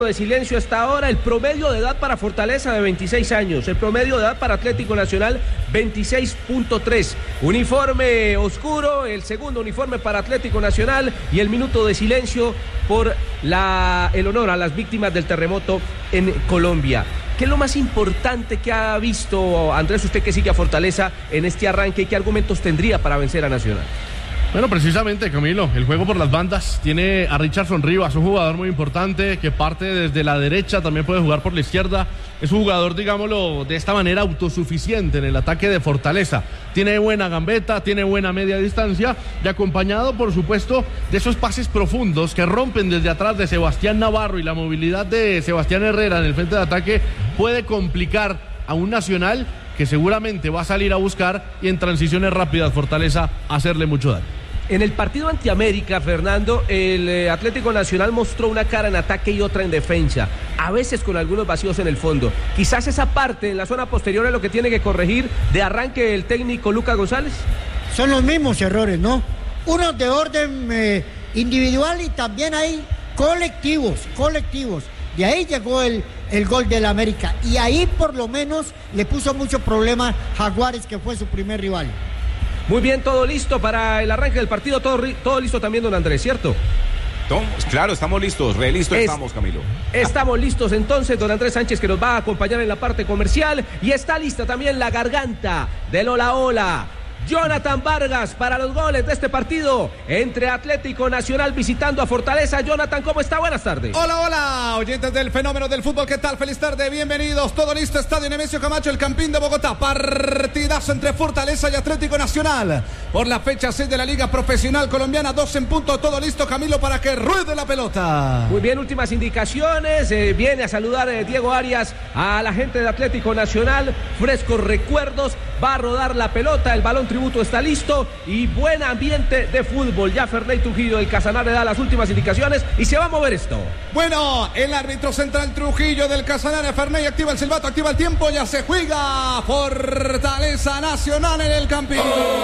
De silencio hasta ahora, el promedio de edad para Fortaleza de 26 años, el promedio de edad para Atlético Nacional 26.3, uniforme oscuro, el segundo uniforme para Atlético Nacional y el minuto de silencio por el honor a las víctimas del terremoto en Colombia. ¿Qué es lo más importante que ha visto, Andrés, usted que sigue a Fortaleza en este arranque y qué argumentos tendría para vencer a Nacional? Bueno, precisamente, Camilo, el juego por las bandas tiene a Richardson Rivas, un jugador muy importante que parte desde la derecha, también puede jugar por la izquierda. Es un jugador, digámoslo, de esta manera autosuficiente en el ataque de Fortaleza. Tiene buena gambeta, tiene buena media distancia y acompañado, por supuesto, de esos pases profundos que rompen desde atrás de Sebastián Navarro y la movilidad de Sebastián Herrera en el frente de ataque puede complicar a un Nacional que seguramente va a salir a buscar y en transiciones rápidas Fortaleza hacerle mucho daño. En el partido ante América, Fernando, el Atlético Nacional mostró una cara en ataque y otra en defensa, a veces con algunos vacíos en el fondo. Quizás esa parte en la zona posterior es lo que tiene que corregir de arranque el técnico Lucas González. Son los mismos errores, ¿no? Unos de orden individual y también hay colectivos. De ahí llegó el gol del América y ahí por lo menos le puso mucho problema Jaguares, que fue su primer rival. Muy bien, todo listo para el arranque del partido, todo listo también, don Andrés, ¿cierto? Claro, estamos listos, estamos, Camilo. Estamos listos entonces, don Andrés Sánchez, que nos va a acompañar en la parte comercial, y está lista también la garganta del Hola Hola. Jonathan Vargas para los goles de este partido entre Atlético Nacional visitando a Fortaleza. Jonathan, ¿cómo está? Buenas tardes. Hola, oyentes del fenómeno del fútbol, ¿qué tal? Feliz tarde, bienvenidos. Todo listo, Estadio Nemesio Camacho, el Campín de Bogotá. Partidazo entre Fortaleza y Atlético Nacional por la fecha 6 de la Liga Profesional Colombiana. 2 en punto, todo listo, Camilo, para que ruede la pelota. Muy bien, últimas indicaciones. Viene a saludar Diego Arias a la gente de Atlético Nacional. Frescos recuerdos, va a rodar la pelota, el balón tributo está listo y buen ambiente de fútbol. Ya Ferney Trujillo del Casanare da las últimas indicaciones y se va a mover esto. Bueno, el árbitro central Trujillo del Casanare, Ferney, activa el silbato, activa el tiempo, ya se juega Fortaleza Nacional en el Campín.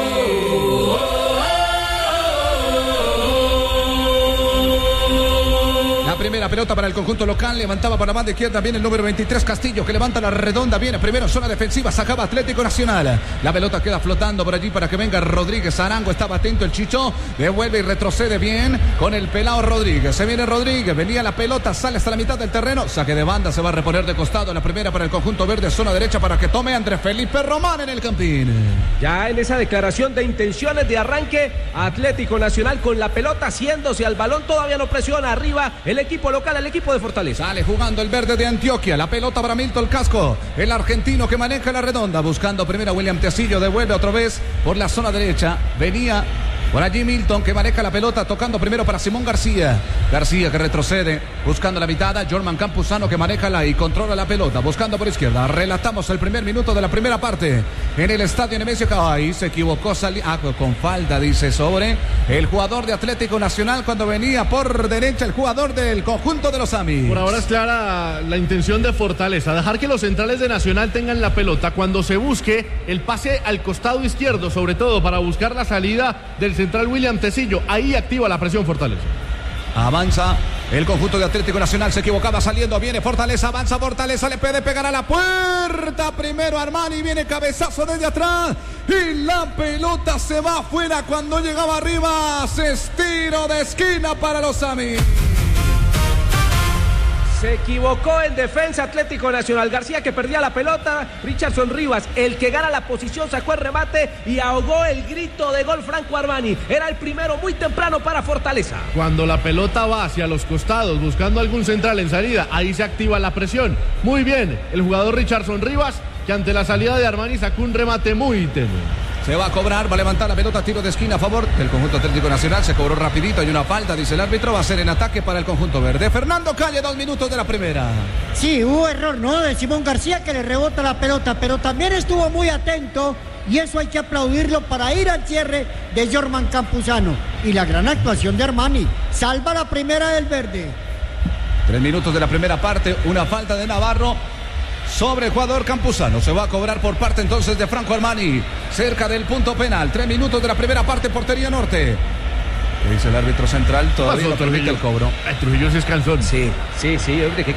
Primera pelota para el conjunto local, levantaba para la banda izquierda, viene el número 23 Castillo, que levanta la redonda, viene primero en zona defensiva, sacaba Atlético Nacional, la pelota queda flotando por allí para que venga Rodríguez. Arango, estaba atento el Chicho, devuelve y retrocede bien con el pelado Rodríguez, se viene Rodríguez, venía la pelota, sale hasta la mitad del terreno, saque de banda, se va a reponer de costado, la primera para el conjunto verde, zona derecha para que tome Andrés Felipe Román en el Campín. Ya en esa declaración de intenciones de arranque, Atlético Nacional con la pelota haciéndose al balón, todavía no presiona arriba el equipo local, el equipo de Fortaleza. Sale jugando el verde de Antioquia, la pelota para Milton Casco, el argentino que maneja la redonda, buscando primero a William Tecillo, devuelve otra vez por la zona derecha, venía por allí Milton que maneja la pelota, tocando primero para Simón García que retrocede, buscando la mitad, Jorman Campuzano que maneja y controla la pelota, buscando por izquierda. Relatamos el primer minuto de la primera parte en el estadio Nemesio. Ahí se equivocó, con falta, dice, sobre el jugador de Atlético Nacional cuando venía por derecha el jugador del conjunto de los Amis. Por ahora es clara la intención de Fortaleza, dejar que los centrales de Nacional tengan la pelota cuando se busque el pase al costado izquierdo, sobre todo para buscar la salida del central William Tecillo. Ahí activa la presión Fortaleza. Avanza el conjunto de Atlético Nacional, se equivocaba saliendo, viene Fortaleza, avanza Fortaleza, le puede pegar a la puerta, primero Armani, viene cabezazo desde atrás y la pelota se va afuera cuando llegaba arriba, se estiro de esquina para los Amis. Se equivocó en defensa Atlético Nacional. García que perdía la pelota. Richardson Rivas, el que gana la posición, sacó el remate y ahogó el grito de gol Franco Armani. Era el primero muy temprano para Fortaleza. Cuando la pelota va hacia los costados buscando algún central en salida, ahí se activa la presión. Muy bien, el jugador Richardson Rivas, que ante la salida de Armani sacó un remate muy tenue. Se va a cobrar, va a levantar la pelota, tiro de esquina a favor del conjunto Atlético Nacional. Se cobró rapidito, hay una falta, dice el árbitro. Va a ser en ataque para el conjunto verde. Fernando Calle, 2 minutos de la primera. Sí, hubo error, ¿no? De Simón García, que le rebota la pelota, pero también estuvo muy atento y eso hay que aplaudirlo para ir al cierre de Jorman Campuzano. Y la gran actuación de Armani. Salva la primera del verde. 3 minutos de la primera parte, una falta de Navarro sobre el jugador Campuzano. Se va a cobrar por parte entonces de Franco Armani, cerca del punto penal. 3 minutos de la primera parte, portería norte. Dice el árbitro central, todavía no permite el cobro. Trujillo sí es cansón. Sí, hombre, qué